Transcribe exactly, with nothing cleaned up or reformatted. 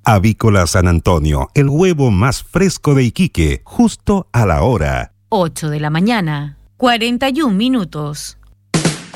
Avícola San Antonio, el huevo más fresco de Iquique, justo a la hora. ocho de la mañana, cuarenta y un minutos.